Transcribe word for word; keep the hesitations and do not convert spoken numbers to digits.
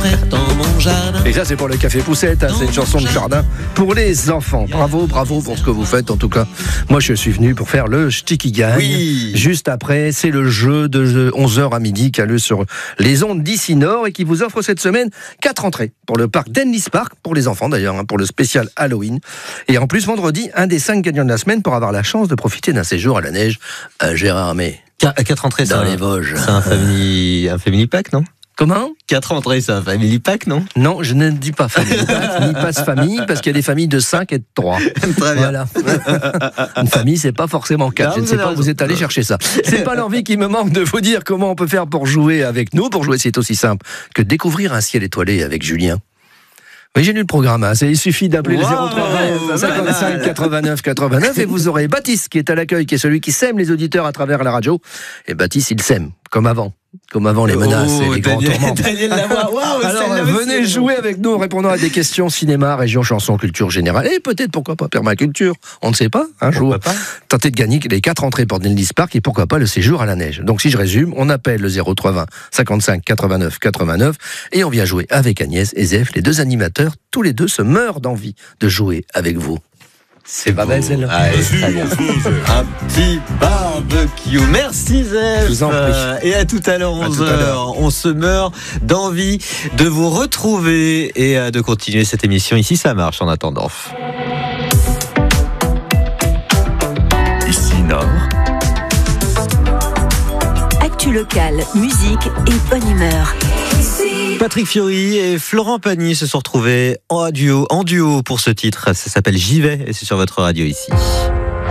verte dans mon jardin. Et ça, c'est pour le Café Poussette, hein, c'est une chanson de jardin pour les enfants. Bravo, bravo pour ce que vous faites, en tout cas. Moi, je suis venu pour faire le Ch'ti qui gagne. Oui. Juste après, c'est le jeu de onze heures à midi qui a lieu sur les ondes d'ici Nord et qui vous offre cette semaine quatre entrées pour le parc d'Enlis Park, pour les enfants d'ailleurs, hein, pour le spécial Halloween. Et en plus, vendredi, un des cinq gagnants de la semaine pour avoir la chance de profiter d'un séjour à la neige à Gérardmer. Quatre entrées, dans ça, les Vosges. C'est un family, un family pack, non? Comment? Quatre entrées, c'est un family pack, non? Non, je ne dis pas famille pack, ni passe famille, parce qu'il y a des familles de cinq et de trois. Très bien. Voilà. Une famille, c'est pas forcément quatre. Non, Je ne vous sais avez pas où raison. vous êtes allé chercher ça. C'est pas l'envie qui me manque de vous dire comment on peut faire pour jouer avec nous. Pour jouer, c'est aussi simple que découvrir un ciel étoilé avec Julien. Oui, j'ai lu le programme, hein. Il suffit d'appeler Wow, le zéro trois vingt cinquante-cinq quatre-vingt-neuf quatre-vingt-neuf et vous aurez Baptiste qui est à l'accueil, qui est celui qui sème les auditeurs à travers la radio. Et Baptiste, il sème, comme avant. Comme avant les menaces Oh, et les grands Daniel, tourments. Daniel Lavoie. Waouh, Alors, celle-là venez aussi. jouer avec nous en répondant à des questions cinéma, région, chanson, culture générale. Et peut-être, pourquoi pas, permaculture. On ne sait pas, un jour. Pourquoi pas. Tentez de gagner les quatre entrées pour Enlis Park et pourquoi pas le séjour à la neige. Donc, si je résume, on appelle le zéro trois vingt cinquante-cinq quatre-vingt-neuf quatre-vingt-neuf et on vient jouer avec Agnès et Zef, les deux animateurs. Tous les deux se meurent d'envie de jouer avec vous. C'est pas belle celle-là. Allez, très bien. Un petit barbecue. Merci Zef. Je vous en prie. Euh, Et à tout à l'heure, À onze tout à heures. l'heure. On se meurt d'envie de vous retrouver et euh, de continuer cette émission. Ici, ça marche en attendant. Ici Nord, Actu locale, musique et bonne humeur. Patrick Fiori et Florent Pagny se sont retrouvés en duo, en duo pour ce titre. Ça s'appelle J'y vais et c'est sur votre radio ici.